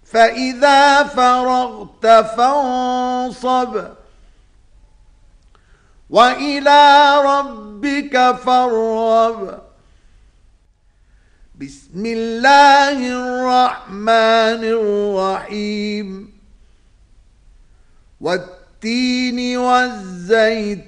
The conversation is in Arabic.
فإذا فرغت فانصب وإلى ربك فارغب. بسم الله الرحمن الرحيم. والتين والزيتون